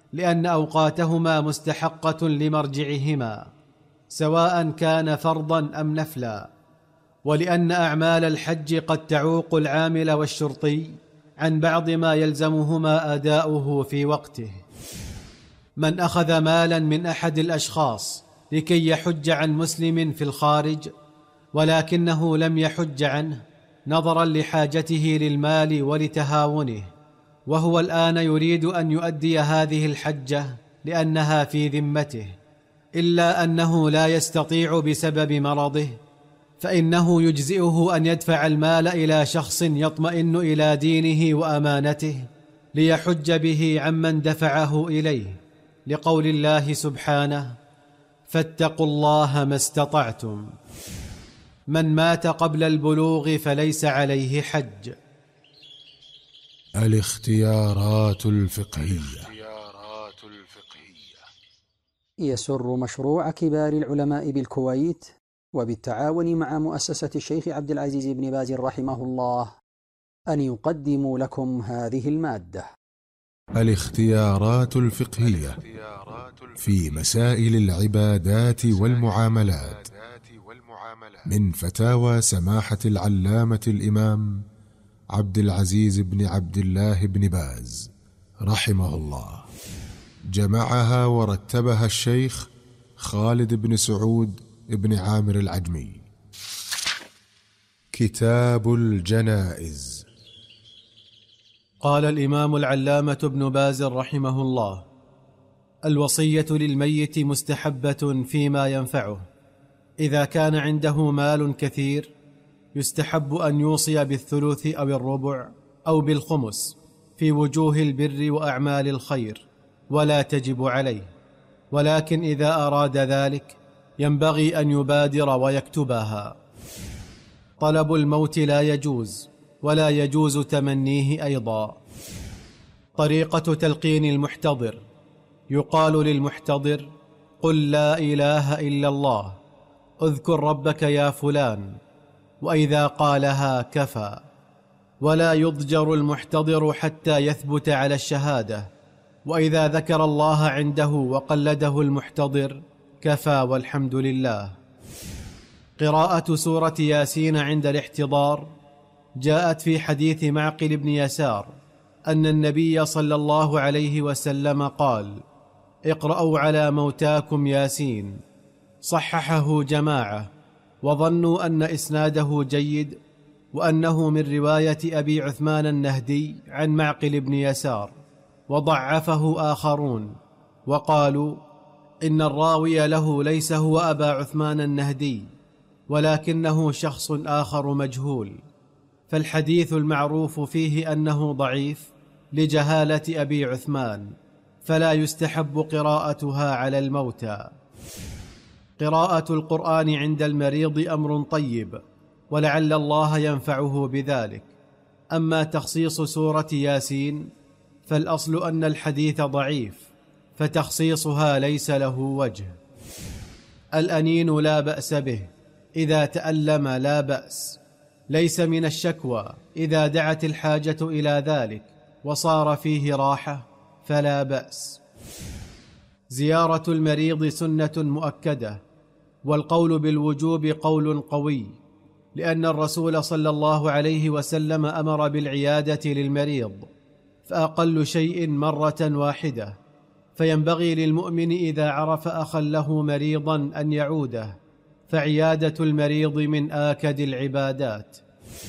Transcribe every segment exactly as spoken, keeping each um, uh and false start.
لأن أوقاتهما مستحقة لمرجعهما سواء كان فرضا أم نفلا، ولأن أعمال الحج قد تعوق العامل والشرطي عن بعض ما يلزمهما أداؤه في وقته. من أخذ مالا من أحد الأشخاص لكي يحج عن مسلم في الخارج ولكنه لم يحج عنه نظرا لحاجته للمال ولتهاونه، وهو الآن يريد أن يؤدي هذه الحجة لأنها في ذمته، إلا أنه لا يستطيع بسبب مرضه، فإنه يجزئه أن يدفع المال إلى شخص يطمئن إلى دينه وأمانته ليحج به عمن دفعه إليه، لقول الله سبحانه: فاتقوا الله ما استطعتم. من مات قبل البلوغ فليس عليه حج. الاختيارات الفقهية. يسر مشروع كبار العلماء بالكويت وبالتعاون مع مؤسسة الشيخ عبد العزيز بن باز رحمه الله أن يقدموا لكم هذه المادة. الاختيارات الفقهية في مسائل العبادات والمعاملات، من فتاوى سماحة العلامة الإمام عبد العزيز بن عبد الله بن باز رحمه الله. جمعها ورتبها الشيخ خالد بن سعود بن عامر العجمي. كتاب الجنائز. قال الإمام العلامة ابن باز رحمه الله: الوصية للميت مستحبة فيما ينفعه. إذا كان عنده مال كثير يستحب أن يوصي بالثلث أو الربع أو بالخمس في وجوه البر وأعمال الخير، ولا تجب عليه، ولكن إذا أراد ذلك ينبغي أن يبادر ويكتبها. طلب الموت لا يجوز، ولا يجوز تمنيه أيضا. طريقة تلقين المحتضر: يقال للمحتضر: قل لا إله إلا الله، اذكر ربك يا فلان، وإذا قالها كفى. ولا يضجر المحتضر حتى يثبت على الشهادة، وإذا ذكر الله عنده وقلده المحتضر كفى والحمد لله. قراءة سورة ياسين عند الاحتضار جاءت في حديث معقل بن يسار أن النبي صلى الله عليه وسلم قال: اقرأوا على موتاكم ياسين. صححه جماعة وظنوا أن إسناده جيد، وأنه من رواية أبي عثمان النهدي عن معقل بن يسار، وضعفه آخرون وقالوا إن الراوي له ليس هو أبا عثمان النهدي، ولكنه شخص آخر مجهول، فالحديث المعروف فيه أنه ضعيف لجهالة أبي عثمان، فلا يستحب قراءتها على الموتى. قراءة القرآن عند المريض أمر طيب، ولعل الله ينفعه بذلك. أما تخصيص سورة ياسين فالأصل أن الحديث ضعيف، فتخصيصها ليس له وجه. الأنين لا بأس به، إذا تألم لا بأس، ليس من الشكوى إذا دعت الحاجة إلى ذلك وصار فيه راحة فلا بأس. زيارة المريض سنة مؤكدة، والقول بالوجوب قول قوي، لأن الرسول صلى الله عليه وسلم أمر بالعيادة للمريض، فأقل شيء مرة واحدة، فينبغي للمؤمن إذا عرف أخا له مريضا أن يعوده، فعيادة المريض من آكد العبادات.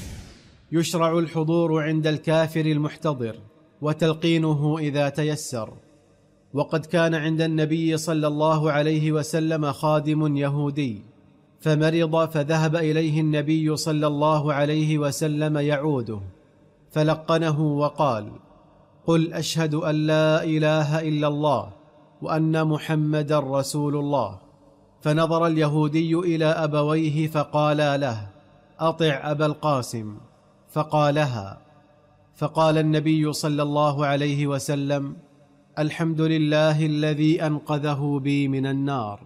يشرع الحضور عند الكافر المحتضر وتلقينه إذا تيسر. وقد كان عند النبي صلى الله عليه وسلم خادم يهودي فمرض، فذهب إليه النبي صلى الله عليه وسلم يعوده، فلقنه وقال: قل أشهد أن لا إله إلا الله وأن محمدا رسول الله. فنظر اليهودي إلى أبويه فقالا له: أطع أبا القاسم، فقالها. فقال النبي صلى الله عليه وسلم: الحمد لله الذي أنقذه بي من النار.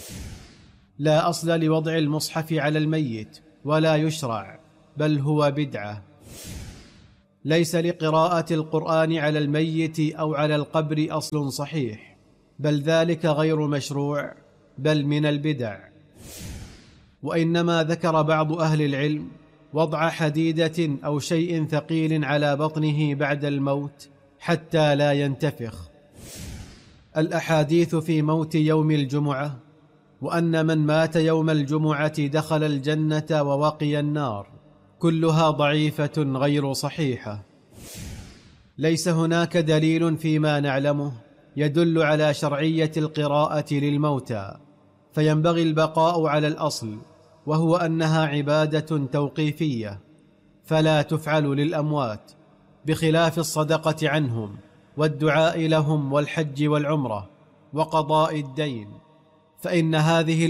لا أصل لوضع المصحف على الميت، ولا يشرع، بل هو بدعة. ليس لقراءة القرآن على الميت أو على القبر أصل صحيح، بل ذلك غير مشروع، بل من البدع. وإنما ذكر بعض أهل العلم وضع حديدة أو شيء ثقيل على بطنه بعد الموت حتى لا ينتفخ. الأحاديث في موت يوم الجمعة وأن من مات يوم الجمعة دخل الجنة ووقي النار كلها ضعيفة غير صحيحة. ليس هناك دليل فيما نعلمه يدل على شرعية القراءة للموتى، فينبغي البقاء على الأصل، وهو أنها عبادة توقيفية فلا تفعل للأموات، بخلاف الصدقة عنهم والدعاء لهم والحج والعمرة وقضاء الدين، فإن هذه